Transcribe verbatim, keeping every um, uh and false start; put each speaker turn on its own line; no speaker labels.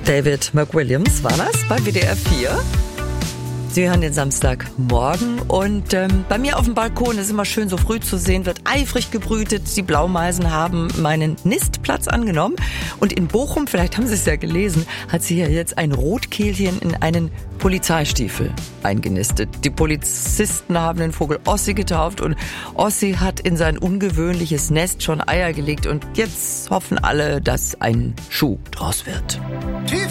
David McWilliams war das bei W D R vier. Sie hören den Samstagmorgen und ähm, bei mir auf dem Balkon ist immer schön so früh zu sehen, wird eifrig gebrütet. Die Blaumeisen haben meinen Nistplatz angenommen und in Bochum, vielleicht haben Sie es ja gelesen, hat sich ja jetzt ein Rotkehlchen in einen Polizeistiefel eingenistet. Die Polizisten haben den Vogel Ossi getauft und Ossi hat in sein ungewöhnliches Nest schon Eier gelegt und jetzt hoffen alle, dass ein Schuh draus wird.